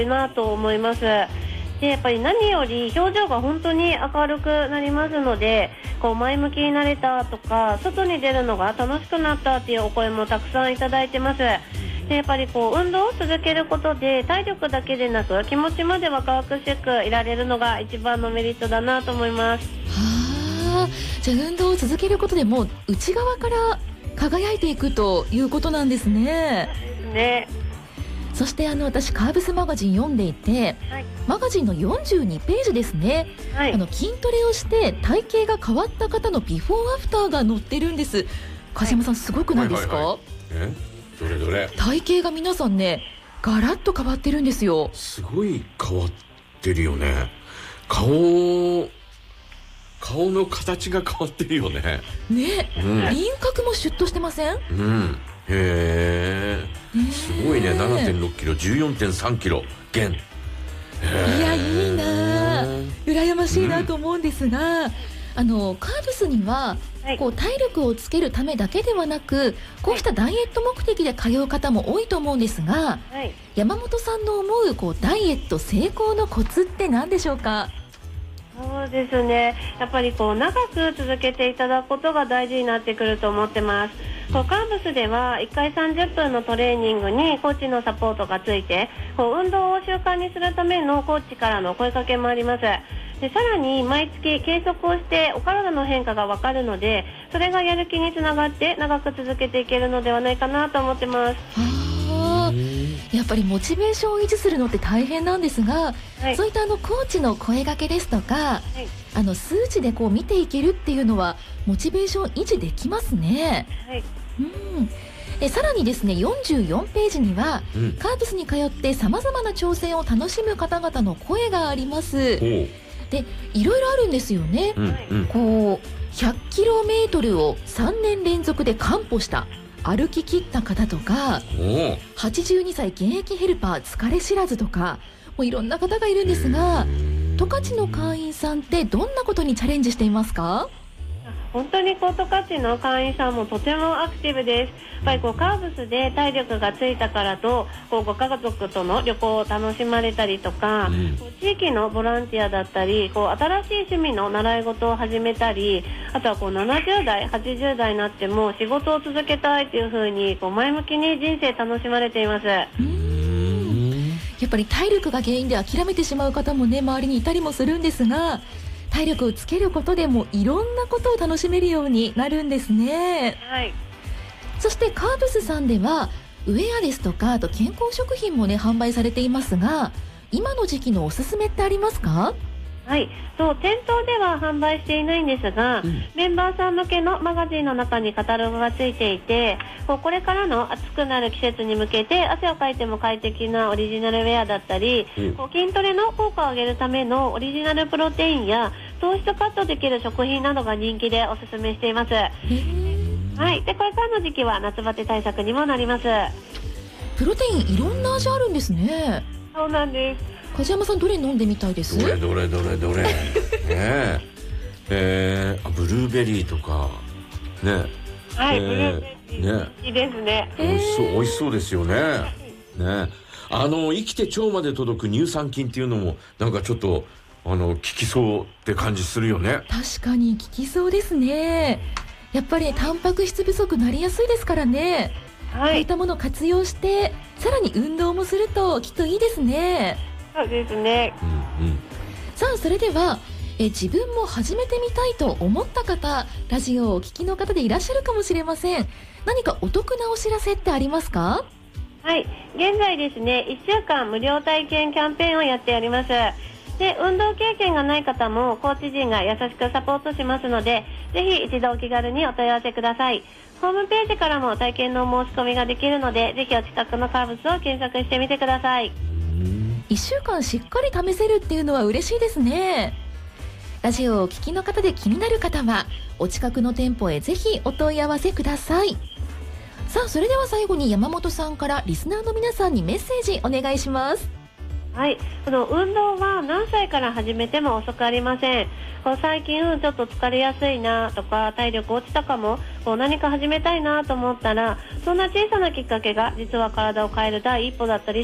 なと思います。でやっぱり何より表情が本当に明るくなりますので、前向きになれたとか、外に出るのが楽しくなったっていうお声もたくさんいただいてます。でやっぱり運動を続けることで体力だけでなく気持ちまで若々しくいられるのが一番のメリットだなと思います。 はあ、じゃあ運動を続けることでもう内側から輝いていくということなんですね。 ですね。 そして私カーブスマガジン読んでいて、はい、マガジンの42ページですね、はい、筋トレをして体型が変わった方のビフォーアフターが載ってるんです。梶山さん、すごくないですか？ はいはいはい、どれどれ。 体型が皆さんねガラッと変わってるんですよ。 すごい変わってるよね。顔の形が変わってるよね。 ね、輪郭もシュッとしてません？ へー、すごいね。 7.6 キロ 14.3 キロ減。 いや、いいな、羨ましいなと思うんですが、カーブスには、体力をつけるためだけではなく、こうしたダイエット目的で通う方も多いと思うんですが、山本さんの思うダイエット成功のコツって何でしょうか？ そうですね、やっぱり長く続けていただくことが大事になってくると思ってます。カーブスでは1回30分のトレーニングにコーチのサポートがついて、運動を習慣にするためのコーチからの声かけもあります。でさらに毎月計測をしてお体の変化が分かるので、それがやる気につながって長く続けていけるのではないかなと思ってます。 やっぱりモチベーションを維持するのって大変なんですが、そういったコーチの声掛けですとか、数値で見ていけるっていうのはモチベーション維持できますね。さらにですね、44ページには、カーブスに通ってさまざまな挑戦を楽しむ方々の声があります。でいろいろあるんですよね。100km を3年連続で完歩した歩き切った方とか、82歳現役ヘルパー疲れ知らずとか、もういろんな方がいるんですが、十勝の会員さんってどんなことにチャレンジしていますか？ 本当に十勝の会員さんもとてもアクティブです。やっぱりカーブスで体力がついたからとご家族との旅行を楽しまれたりとか、地域のボランティアだったり、新しい趣味の習い事を始めたり、あとは70代80代になっても仕事を続けたいというふうに前向きに人生楽しまれています。 やっぱり体力が原因で諦めてしまう方もね、周りにいたりもするんですが、体力をつけることでもいろんなことを楽しめるようになるんですね。そしてカーブスさんではウェアですとか、あと健康食品もね販売されていますが、今の時期のおすすめってありますか？ 店頭では販売していないんですが、メンバーさん向けのマガジンの中にカタログがついていて、これからの暑くなる季節に向けて汗をかいても快適なオリジナルウェアだったり、筋トレの効果を上げるためのオリジナルプロテインや糖質カットできる食品などが人気でおすすめしています。でこれからの時期は夏バテ対策にもなります。 プロテインいろんな味あるんですね。 そうなんです。 梶山さん、どれ飲んでみたいです？ どれブルーベリーとかね。 ブルーベリーいいですね。 美味しそうですよね。生きて腸まで届く乳酸菌っていうのもなんかちょっと効きそうって感じするよね。 確かに効きそうですね。やっぱりタンパク質不足なりやすいですからね。こういったものを活用してさらに運動もするときっといいですね。 そうですね。 さあ、それでは自分も始めてみたいと思った方、ラジオをお聞きの方でいらっしゃるかもしれません。何かお得なお知らせってありますか？ 現在ですね、1週間無料体験キャンペーンをやっております。で運動経験がない方もコーチ陣が優しくサポートしますので、ぜひ一度お気軽にお問い合わせください。ホームページからも体験の申し込みができるので、ぜひお近くのカーブスを検索してみてください。 1週間しっかり試せるっていうのは嬉しいですね。ラジオをお聞きの方で気になる方はお近くの店舗へぜひお問い合わせください。さあ、それでは最後に山本さんからリスナーの皆さんにメッセージお願いします。 この運動は何歳から始めても遅くありません。最近ちょっと疲れやすいなとか、体力落ちたかも、何か始めたいなと思ったら、そんな小さなきっかけが実は体を変える第一歩だったり